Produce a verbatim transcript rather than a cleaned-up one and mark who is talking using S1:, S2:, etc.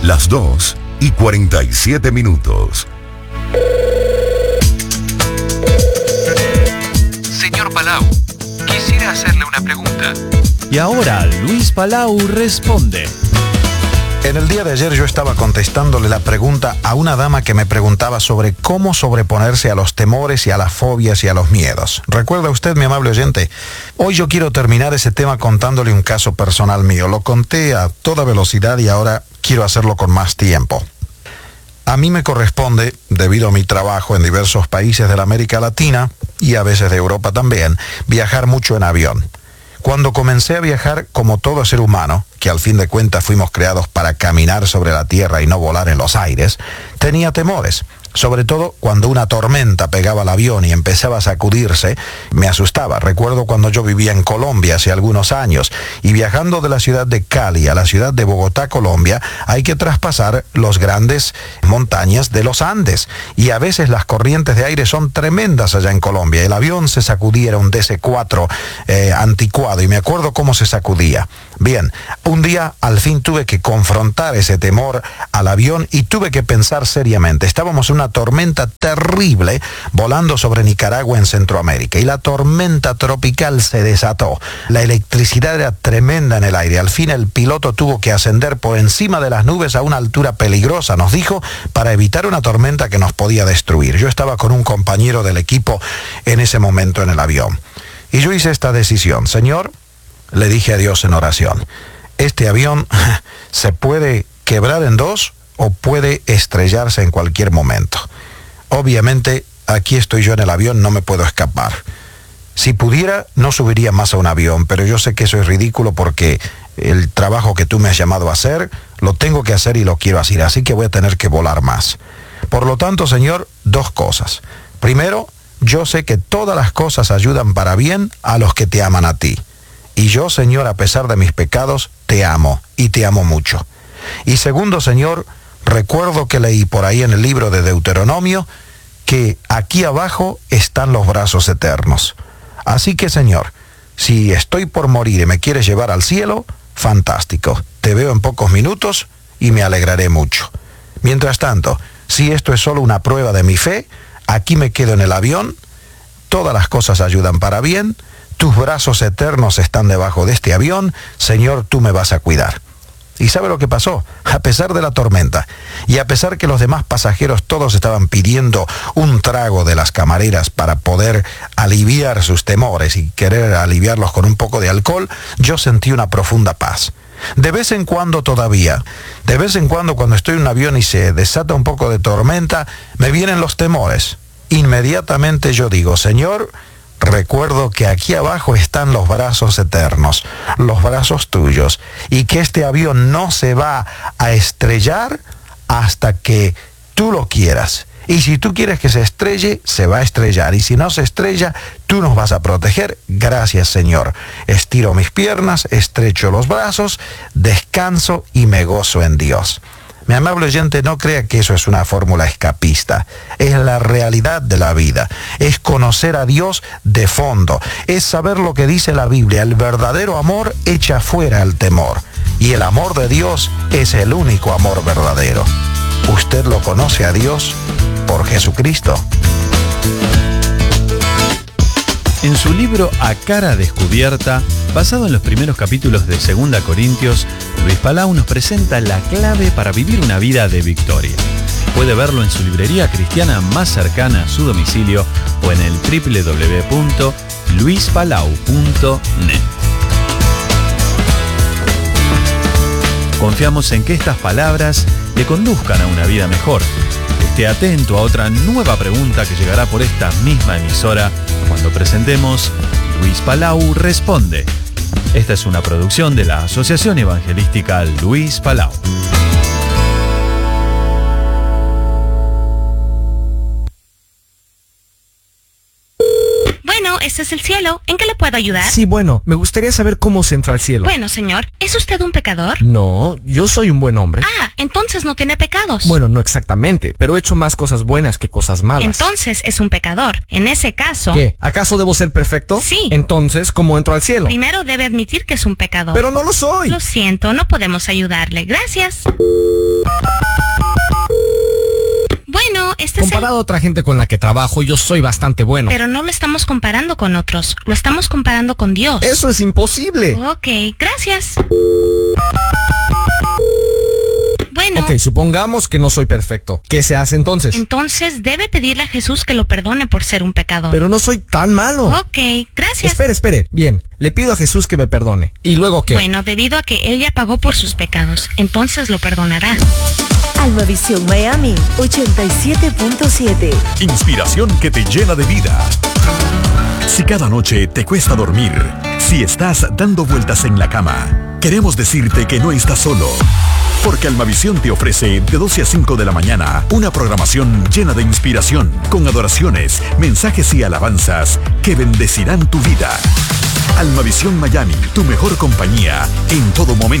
S1: las dos y cuarenta y siete minutos.
S2: Señor Palau, quisiera hacerle una pregunta.
S3: Y ahora Luis Palau responde.
S4: En el día de ayer yo estaba contestándole la pregunta a una dama que me preguntaba sobre cómo sobreponerse a los temores y a las fobias y a los miedos. ¿Recuerda usted, mi amable oyente? Hoy yo quiero terminar ese tema contándole un caso personal mío. Lo conté a toda velocidad y ahora quiero hacerlo con más tiempo. A mí me corresponde, debido a mi trabajo en diversos países de la América Latina y a veces de Europa también, viajar mucho en avión. Cuando comencé a viajar, como todo ser humano, que al fin de cuentas fuimos creados para caminar sobre la tierra y no volar en los aires, tenía temores. Sobre todo cuando una tormenta pegaba al avión y empezaba a sacudirse, me asustaba. Recuerdo cuando yo vivía en Colombia hace algunos años y viajando de la ciudad de Cali a la ciudad de Bogotá, Colombia, hay que traspasar las grandes montañas de los Andes y a veces las corrientes de aire son tremendas allá en Colombia. El avión se sacudía, era un D C cuatro eh, anticuado y me acuerdo cómo se sacudía. Bien, un día al fin tuve que confrontar ese temor al avión y tuve que pensar seriamente. Estábamos en una tormenta terrible volando sobre Nicaragua en Centroamérica y la tormenta tropical se desató. La electricidad era tremenda en el aire. Al fin el piloto tuvo que ascender por encima de las nubes a una altura peligrosa, nos dijo, para evitar una tormenta que nos podía destruir. Yo estaba con un compañero del equipo en ese momento en el avión y yo hice esta decisión. Señor, le dije a Dios en oración, este avión se puede quebrar en dos o puede estrellarse en cualquier momento. Obviamente, aquí estoy yo en el avión, no me puedo escapar. Si pudiera, no subiría más a un avión, pero yo sé que eso es ridículo porque el trabajo que tú me has llamado a hacer, lo tengo que hacer y lo quiero hacer, así que voy a tener que volar más. Por lo tanto, Señor, dos cosas. Primero, yo sé que todas las cosas ayudan para bien a los que te aman a ti. Y yo, Señor, a pesar de mis pecados, te amo y te amo mucho. Y segundo, Señor, recuerdo que leí por ahí en el libro de Deuteronomio que aquí abajo están los brazos eternos. Así que, Señor, si estoy por morir y me quieres llevar al cielo, fantástico. Te veo en pocos minutos y me alegraré mucho. Mientras tanto, si esto es solo una prueba de mi fe, aquí me quedo en el avión, todas las cosas ayudan para bien, tus brazos eternos están debajo de este avión, Señor, tú me vas a cuidar. ¿Y sabe lo que pasó? A pesar de la tormenta y a pesar que los demás pasajeros todos estaban pidiendo un trago de las camareras para poder aliviar sus temores y querer aliviarlos con un poco de alcohol, yo sentí una profunda paz. De vez en cuando todavía, de vez en cuando cuando estoy en un avión y se desata un poco de tormenta, me vienen los temores. Inmediatamente yo digo, Señor, recuerdo que aquí abajo están los brazos eternos, los brazos tuyos, y que este avión no se va a estrellar hasta que tú lo quieras. Y si tú quieres que se estrelle, se va a estrellar. Y si no se estrella, tú nos vas a proteger. Gracias, Señor. Estiro mis piernas, estrecho los brazos, descanso y me gozo en Dios. Mi amable oyente, no crea que eso es una fórmula escapista. Es la realidad de la vida. Es conocer a Dios de fondo. Es saber lo que dice la Biblia. El verdadero amor echa fuera el temor. Y el amor de Dios es el único amor verdadero. ¿Usted lo conoce a Dios por Jesucristo?
S3: En su libro A Cara Descubierta, basado en los primeros capítulos de Segunda Corintios, Luis Palau nos presenta la clave para vivir una vida de victoria. Puede verlo en su librería cristiana más cercana a su domicilio o en el doble u doble u doble u punto luis palau punto net. Confiamos en que estas palabras le conduzcan a una vida mejor. Esté atento a otra nueva pregunta que llegará por esta misma emisora cuando presentemos Luis Palau Responde. Esta es una producción de la Asociación Evangelística Luis Palau.
S5: Bueno, este es el cielo. ¿En qué le puedo ayudar?
S6: Sí, bueno, me gustaría saber cómo se entra al cielo.
S5: Bueno, señor, ¿es usted un pecador?
S6: No, yo soy un buen hombre.
S5: Ah, entonces no tiene pecados.
S6: Bueno, no exactamente, pero he hecho más cosas buenas que cosas malas.
S5: Entonces es un pecador. En ese caso...
S6: ¿Qué? ¿Acaso debo ser perfecto?
S5: Sí.
S6: Entonces, ¿cómo entro al cielo?
S5: Primero debe admitir que es un pecador.
S6: Pero no lo soy.
S5: Lo siento, no podemos ayudarle. Gracias. Bueno, este es el...
S6: Comparado a otra gente con la que trabajo, yo soy bastante bueno.
S5: Pero no lo estamos comparando con otros, lo estamos comparando con Dios.
S6: Eso es imposible.
S5: Ok, gracias. Bueno,
S6: Ok, supongamos que no soy perfecto. ¿Qué se hace entonces?
S5: entonces debe pedirle a Jesús que lo perdone por ser un pecador.
S6: Pero no soy tan malo.
S5: Ok, gracias.
S6: Espere, espere. Bien, le pido a Jesús que me perdone. ¿Y luego qué?
S5: Bueno, debido a que Él ya pagó por sus pecados, entonces lo perdonará.
S7: Almavisión Miami ochenta y siete punto siete.
S8: Inspiración que te llena de vida. Si cada noche te cuesta dormir, si estás dando vueltas en la cama, queremos decirte que no estás solo. Porque Almavisión te ofrece de doce a cinco de la mañana una programación llena de inspiración, con adoraciones, mensajes y alabanzas que bendecirán tu vida. Almavisión Miami, tu mejor compañía en todo momento.